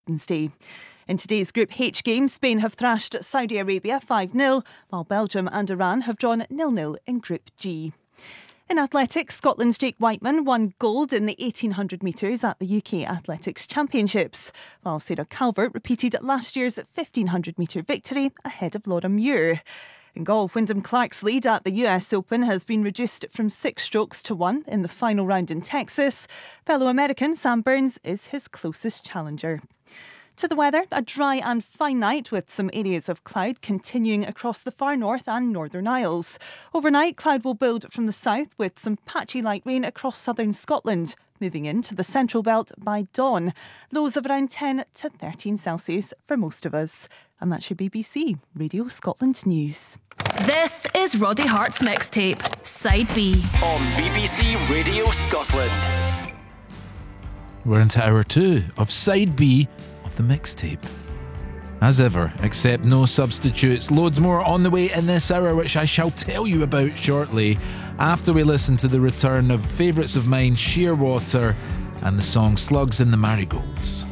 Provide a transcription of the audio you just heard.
Wednesday. In today's Group H game, Spain have thrashed Saudi Arabia 5-0, while Belgium and Iran have drawn 0-0 in Group G. In athletics, Scotland's Jake Whiteman won gold in the 1800 metres at the UK Athletics Championships, while Sarah Calvert repeated last year's 1500 metre victory ahead of Laura Muir. In golf, Wyndham Clark's lead at the US Open has been reduced from 6 strokes to 1 in the final round in Texas. Fellow American Sam Burns is his closest challenger. To the weather, a dry and fine night with some areas of cloud continuing across the far north and Northern Isles. Overnight, cloud will build from the south with some patchy light rain across southern Scotland, moving into the central belt by dawn. Lows of around 10 to 13 Celsius for most of us. And that's your BBC Radio Scotland News. This is Roddy Hart's mixtape, Side B. On BBC Radio Scotland. We're into hour 2 of Side B of the mixtape. As ever, except no substitutes. Loads more on the way in this hour, which I shall tell you about shortly, after we listen to the return of favourites of mine, Sheerwater, and the song Slugs in the Marigolds.